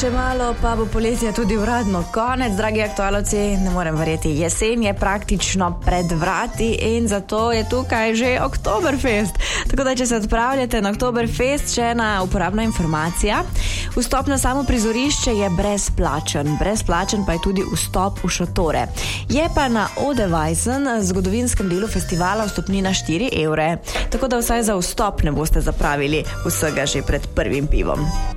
Še malo pa bo poletja tudi uradno konec, dragi aktualovci, ne morem verjeti. Jesen je praktično pred vrati in zato je tukaj že Oktoberfest. Tako da, če se odpravljate na Oktoberfest, še ena uporabna informacija. Vstop na samo prizorišče je brezplačen. Brezplačen pa je tudi vstop v šotore. Je pa na Odeweisen, zgodovinskem delu festivala, vstopnina 4 evre. Tako da vsaj za vstop ne boste zapravili vsega že pred prvim pivom.